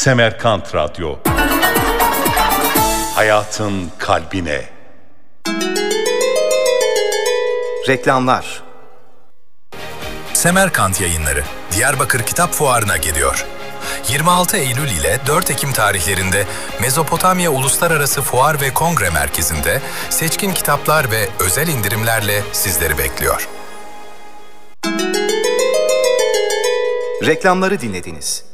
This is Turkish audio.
Semerkant Radyo. Hayatın kalbine. Reklamlar. Semerkant Yayınları Diyarbakır Kitap Fuarı'na geliyor. 26 Eylül ile 4 Ekim tarihlerinde Mezopotamya Uluslararası Fuar ve Kongre Merkezi'nde seçkin kitaplar ve özel indirimlerle sizleri bekliyor. Reklamları dinlediniz.